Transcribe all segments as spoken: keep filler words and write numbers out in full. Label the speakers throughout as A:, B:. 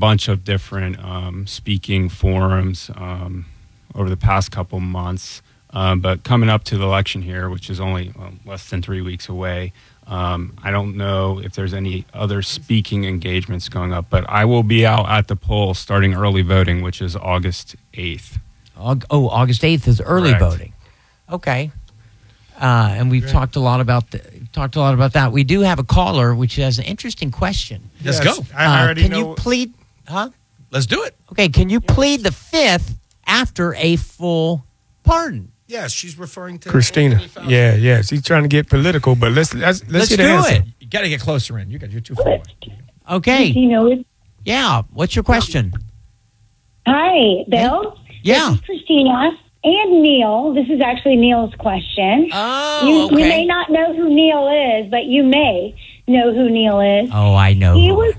A: bunch of different um, speaking forums um, over the past couple months. Um, but coming up to the election here, which is only well, less than three weeks away, um, I don't know if there's any other speaking engagements going up. But I will be out at the polls starting early voting, which is August eighth.
B: Oh, August eighth is early
A: Correct.
B: voting. Okay. Uh, and we've
C: Great.
B: talked a lot about the, talked a lot about that. We do have a caller, which has an interesting question.
D: Let's
C: Yes,
D: go.
C: I
B: Uh,
C: already
B: can
C: know.
B: you plead? Huh?
D: Let's do it.
B: Okay. Can you plead the fifth after a full pardon?
C: Yes, she's referring to
E: Christina.
C: Anthony Fauci.
E: Yeah, yeah. She's trying to get political, but let's let's let's,
B: Let's
E: get the
B: do
E: answer.
B: it.
D: You got to get closer in. You got you're too far away.
B: Okay.
F: You know, it's,
B: Yeah. What's your question?
F: hi, Bill.
B: Yeah.
F: This is Christina and Neil. This is actually Neil's question.
B: Oh,
F: you, you
B: okay.
F: may not know who Neil is, but you may know who Neil is.
B: Oh, I know.
F: He was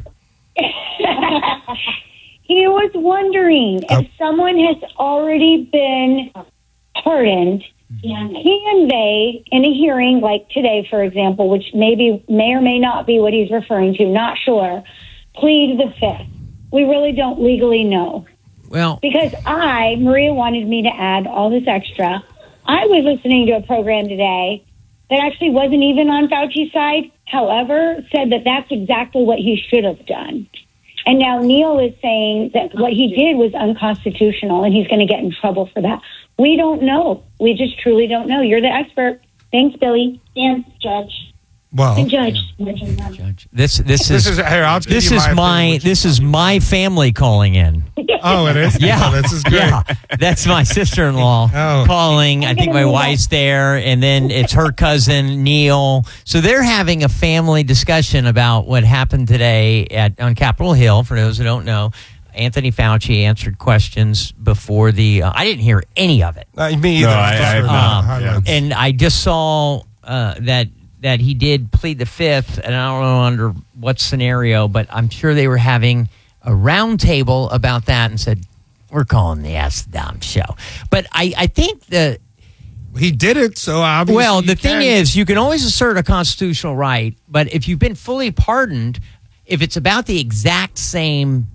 F: he was wondering if someone has already been pardoned, can they, in a hearing like today, for example, which maybe may or may not be what he's referring to, not sure, plead the fifth? We really don't legally know.
B: Well,
F: Because I, Maria wanted me to add all this extra. I was listening to a program today that actually wasn't even on Fauci's side, however, said that that's exactly what he should have done. And now Neil is saying that what he did was unconstitutional and he's going to get in trouble for that. We don't know. We just truly don't know. You're the expert. Thanks, Billy. And Judge.
C: Well,
F: And Judge.
B: Judge, this this
E: This
B: is
E: is here. I'll give
B: this
E: you
B: is
E: my
B: my
E: opinion, which
B: this is my family calling in.
C: oh, it is.
B: Yeah,
C: Oh, this is great.
B: Yeah, that's my sister-in-law
C: Oh.
B: calling. I think my wife's there, and then it's her cousin Neil. So they're having a family discussion about what happened today at on Capitol Hill. For those who don't know, Anthony Fauci answered questions before the. Uh, I didn't hear any of it,
C: Uh, me either.
A: No, I-
C: just
A: I-
C: heard the
B: um,
C: highlights.
B: and I just saw uh, that. that he did plead the fifth, and I don't know under what scenario, but I'm sure they were having a round table about that and said, we're calling the Ask Dom show. But I, I think the,
C: He did it, so obviously.
B: well, the
C: you
B: thing
C: can.
B: is, you can always assert a constitutional right, but if you've been fully pardoned, if it's about the exact same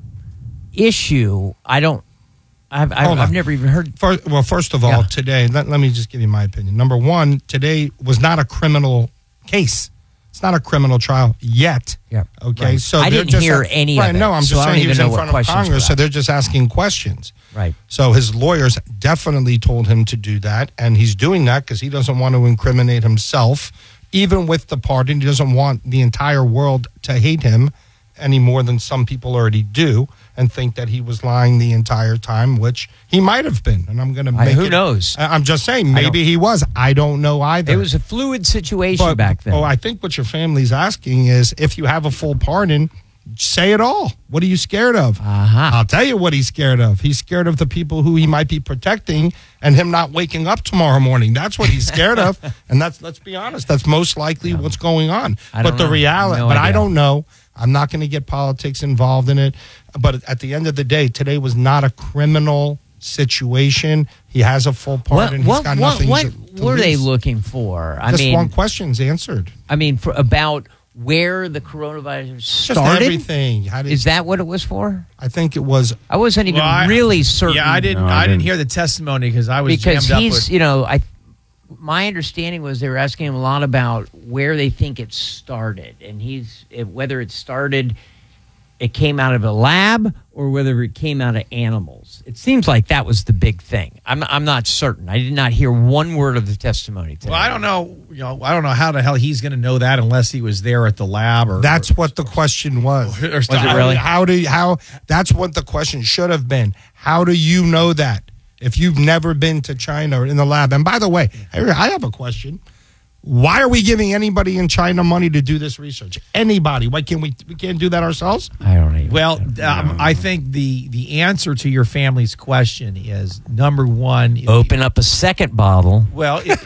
B: issue, I don't, I've, I've,
C: Hold
B: I've
C: on.
B: never even heard.
C: First, well, first of all,
B: Yeah.
C: today, let, let me just give you my opinion. Number one, today was not a criminal case. It's not a criminal trial yet.
B: Yeah,
C: Okay.
B: right.
C: So
B: I
C: they're
B: didn't
C: just
B: hear
C: a-
B: any of
C: right,
B: it,
C: No, I'm
B: so
C: just
B: I don't
C: saying he
B: even
C: was
B: know
C: in
B: what
C: front of
B: questions were
C: Congress, so
B: asked.
C: they're just asking questions.
B: Right.
C: So his lawyers definitely told him to do that, and he's doing that because he doesn't want to incriminate himself. Even with the pardon, he doesn't want the entire world to hate him any more than some people already do and think that he was lying the entire time, which he might have been. And I'm going to
B: I-
C: make
B: who
C: it-
B: knows?
C: I- I'm just saying,
B: I
C: maybe he was. I don't know either.
B: It was a fluid situation
C: But-
B: back then.
C: Oh, I think what your family's asking is if you have a full pardon, say it all. What are you scared of?
B: Uh-huh.
C: I'll tell you what he's scared of. He's scared of the people who he might be protecting and him not waking up tomorrow morning. That's what he's scared of. And that's, let's be honest, that's most likely what's going on.
B: I
C: But
B: don't
C: the
B: know.
C: reality,
B: No
C: but I
B: idea.
C: don't know. I'm not going to get politics involved in it. But at the end of the day, today was not a criminal situation. He has a full pardon.
B: What,
C: He's got
B: what,
C: nothing
B: what,
C: to,
B: what
C: to
B: were they
C: lose.
B: looking for? I
C: Just
B: mean,
C: one question's answered.
B: I mean, for, about where the coronavirus
C: Just
B: started.
C: everything. How did,
B: Is that what it was for?
C: I think it was.
B: I wasn't even
D: Well, I-
B: really certain.
D: Yeah, I didn't.
A: No, I
D: I didn't
A: didn't.
D: hear the testimony because I was
B: because
D: jammed
B: he's,
D: up with.
B: you know, I. My understanding was they were asking him a lot about where they think it started, and he's it, whether it started, it came out of a lab or whether it came out of animals. It seems like that was the big thing. I'm I'm not certain. I did not hear one word of the testimony today.
D: Well, I don't know. You know, I don't know how the hell he's going to know that unless he was there at the lab or.
C: That's what the question was.
D: Or, or
B: Was it
C: How-
B: really?
C: How do you, how? That's what the question should have been. How do you know that if you've never been to China or in the lab? And by the way, I I have a question. Why are we giving anybody in China money to do this research? Anybody? Why can't we? We can't do that ourselves?
B: I don't even.
D: Well, um, I think the the answer to your family's question is number one. if
B: Open up a second bottle.
D: you- well, it,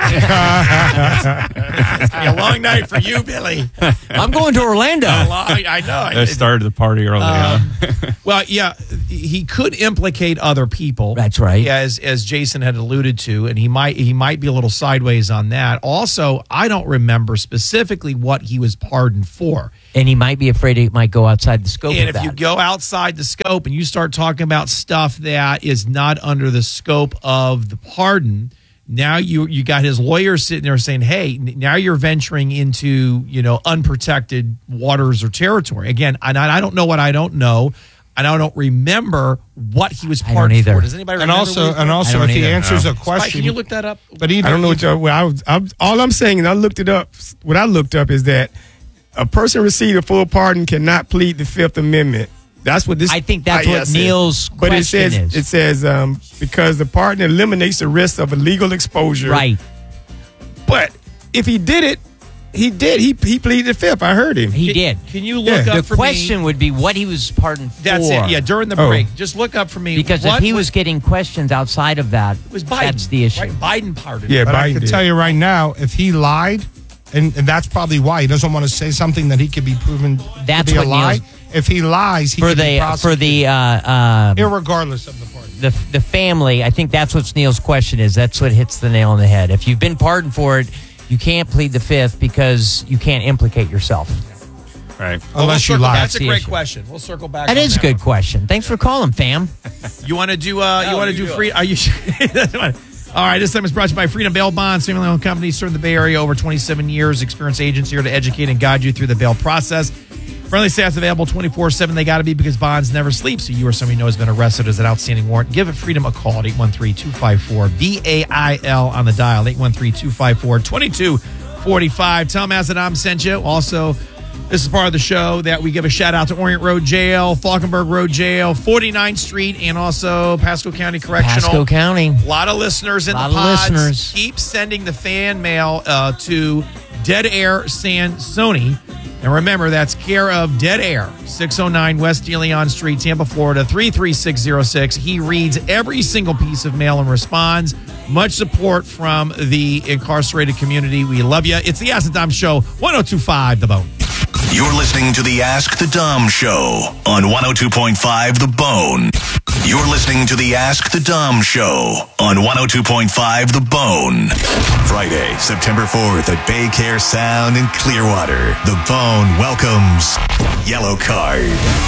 D: it's gonna be a long night for you, Billy.
B: I'm going to Orlando.
D: A long- I know.
A: They started the party early.
D: Um,
A: huh?
D: well, yeah, he could implicate other people.
B: That's right.
D: As as Jason had alluded to, and he might he might be a little sideways on that. Also, I don't remember specifically what he was pardoned for.
B: And he might be afraid it might go outside the scope
D: And
B: of
D: if
B: that.
D: you go outside the scope and you start talking about stuff that is not under the scope of the pardon, now you you got his lawyer sitting there saying, "Hey, now you're venturing into, you know, unprotected waters or territory." Again, and I, I don't know what I don't know, and I don't remember what he was
B: I don't
D: pardoned
B: either.
D: for. Does anybody
C: And
D: remember?
C: also,
D: what he
C: and
D: was
C: also,
B: I don't
C: if he
B: either.
C: answers a
D: pardoned? Spike,
C: question,
D: can you look that up?
C: but either
E: I don't know what y'all. Well, I was, I'm, all I'm saying, and I looked it up. What I looked up is that a person received a full pardon cannot plead the Fifth Amendment. That's what this.
B: I think that's
E: I- yeah,
B: what
E: it says.
B: Neil's
E: But it
B: question
E: says
B: is.
E: it says um, because the pardon eliminates the risk of illegal exposure.
B: Right.
E: But if he did it, he did. He he pleaded the Fifth. I heard him.
B: He did.
D: Can you look
E: Yeah.
D: up
B: The
D: for
B: question
D: me?
B: would be what he was pardoned for.
D: That's it. Yeah, during the
E: Oh.
D: break, just look up for me
B: Because
D: what
B: if he was getting questions outside of that,
D: it was Biden.
B: that's the issue.
D: Right? Biden pardoned.
E: Yeah,
D: him.
C: But I
E: Biden
C: can
E: did.
C: tell you right now, if he lied, and, and that's probably why he doesn't want to say something that he could be proven
B: That's
C: to be a
B: what
C: lie.
B: Neil's-
C: If he lies, he
B: For
C: could be
B: the for
C: prosecuted,
B: the uh, uh,
C: irregardless of the party.
B: the the family, I think that's what Neil's question is. That's what hits the nail on the head. If you've been pardoned for it, you can't plead the Fifth because you can't implicate yourself.
A: Right.
D: Well,
C: Unless
D: we'll
C: you
D: circle-
C: lie.
D: That's a
B: the
D: great
B: issue.
D: question. We'll circle back.
B: That
D: on
B: is a good
D: one.
B: question. Thanks for calling, fam.
D: You want to do? Uh, you want to
B: you
D: do
B: do
D: free? Are you? All right. This time is brought to you by Freedom Bail Bonds, family-owned company serving the Bay Area over twenty-seven years. Experienced agents here to educate and guide you through the bail process. Friendly staff available twenty-four seven. They got to be because bonds never sleep. So you or somebody you know has been arrested as an outstanding warrant. Give it Freedom a call at eight one three, two five four, B A I L on the dial. eight one three, two five four, two two four five. Tell them Azadam sent you. Also, this is part of the show that we give a shout out to Orient Road Jail, Falkenberg Road Jail, forty-ninth Street, and also Pasco County Correctional.
B: Pasco County.
D: A lot of listeners in
B: Lot
D: the
B: of
D: pods.
B: listeners.
D: Keep sending the fan mail uh, to Dead Air Sansoni. And remember, that's care of Dead Air, six oh nine West De Leon Street, Tampa, Florida, three three six zero six. He reads every single piece of mail and responds. Much support from the incarcerated community. We love you. It's the Ask the Dom Show, one oh two point five The Bone.
G: You're listening to the Ask the Dom Show on one oh two point five The Bone. You're listening to the Ask the Dom Show on one oh two point five The Bone. Friday, September fourth at Bay Care Sound in Clearwater. The Bone welcomes Yellow Card.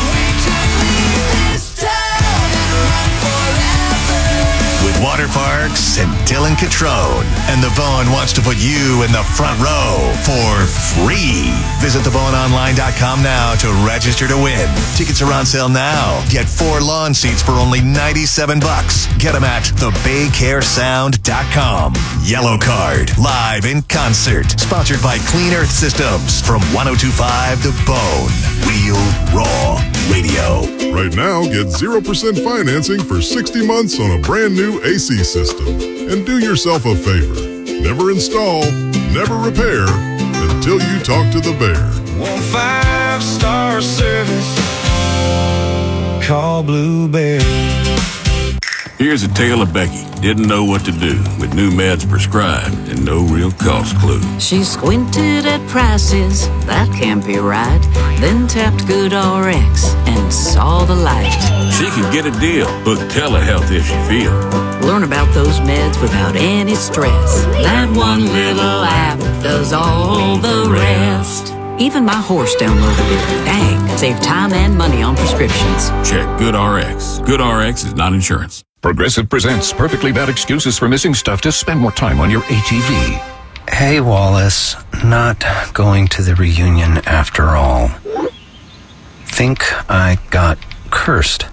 G: With Water Parks and Dylan Catrone. And The Bone wants to put you in the front row for free. Visit the bone online dot com now to register to win. Tickets are on sale now. Get four lawn seats for only ninety-seven bucks. Get them at the bay care sound dot com. Yellow Card, live in concert. Sponsored by Clean Earth Systems from one oh two point five The Bone. Real Raw Radio.
H: Right now, get zero percent financing for sixty months on a brand new A C system. And do yourself a favor. Never install, never repair until you talk to the bear.
I: Want five-star service? Call Blue Bear.
J: Here's a tale of Becky. Didn't know what to do with new meds prescribed and no real cost clue.
K: She squinted at prices, that can't be right. Then tapped GoodRx and saw the light.
J: She could get a deal, book telehealth if she feel.
K: Learn about those meds without any stress. That one little app does all the rest. Even my horse downloaded it. Dang, save time and money on prescriptions.
J: Check GoodRx. GoodRx is not insurance.
L: Progressive presents Perfectly Bad Excuses for Missing Stuff to Spend More Time on Your A T V.
M: Hey, Wallace. Not going to the reunion after all. Think I got cursed.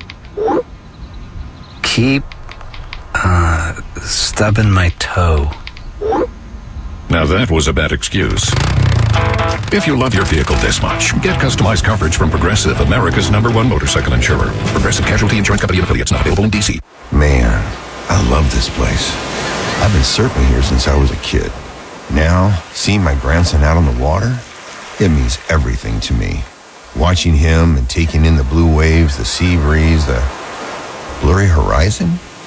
M: Keep, uh, stubbing my toe.
L: Now that was a bad excuse. If you love your vehicle this much, get customized coverage from Progressive, America's number one motorcycle insurer. Progressive Casualty Insurance Company and affiliates, not available in D C.
N: Man, I love this place. I've been surfing here since I was a kid. Now, seeing my grandson out on the water, it means everything to me. Watching him and taking in the blue waves, the sea breeze, the blurry horizon,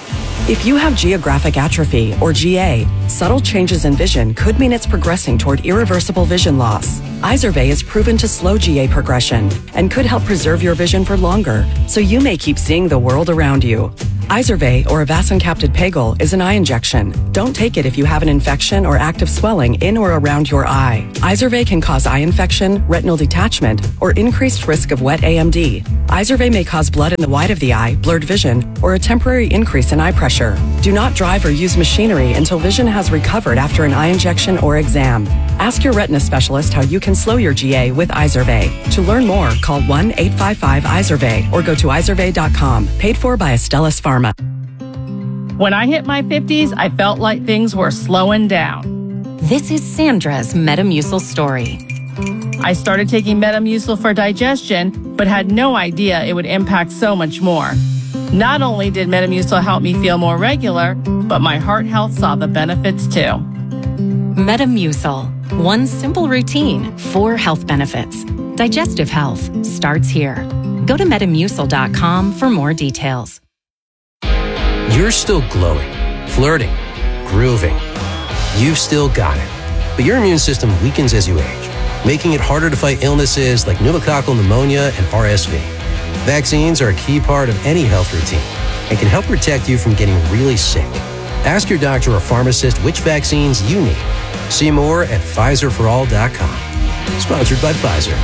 O: If you have geographic atrophy, or G A, subtle changes in vision could mean it's progressing toward irreversible vision loss. Izervay is proven to slow G A progression and could help preserve your vision for longer, so you may keep seeing the world around you. Izervay, or avacincaptad pegol, is an eye injection. Don't take it if you have an infection or active swelling in or around your eye. Izervay can cause eye infection, retinal detachment, or increased risk of wet A M D. Izervay may cause blood in the white of the eye, blurred vision, or a temporary increase in eye pressure. Do not drive or use machinery until vision has recovered after an eye injection or exam. Ask your retina specialist how you can slow your G A with Izervay. To learn more, call one eight five five Izervay or go to izervay dot com. Paid for by Astellas Pharma.
P: When I hit my fifties, I felt like things were slowing down.
Q: This is Sandra's Metamucil story.
P: I started taking Metamucil for digestion, but had no idea it would impact so much more. Not only did Metamucil help me feel more regular, but my heart health saw the benefits too.
Q: Metamucil. One simple routine, four health benefits. Digestive health starts here. Go to metamucil dot com for more details.
R: You're still glowing, flirting, grooving. You've still got it. But your immune system weakens as you age, making it harder to fight illnesses like pneumococcal pneumonia and R S V. Vaccines are a key part of any health routine and can help protect you from getting really sick. Ask your doctor or pharmacist which vaccines you need. See more at Pfizer for all dot com. Sponsored by Pfizer.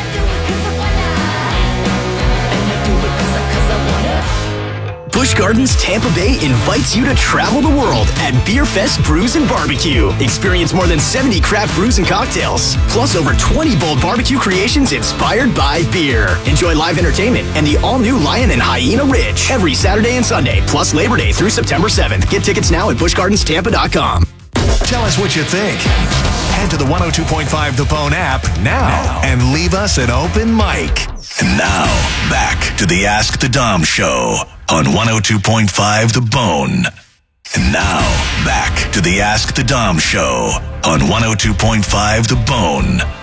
S: Busch Gardens Tampa Bay invites you to travel the world at Beer Fest Brews and Barbecue. Experience more than seventy craft brews and cocktails, plus over twenty bold barbecue creations inspired by beer. Enjoy live entertainment and the all-new Lion and Hyena Ridge every Saturday and Sunday, plus Labor Day through September seventh. Get tickets now at busch gardens tampa dot com.
G: Tell us what you think. Head to the one oh two point five The Bone app now and leave us an open mic.
T: And now, back to the Ask the Dom show on one oh two point five The Bone. And now, back to the Ask the Dom show on one oh two point five The Bone.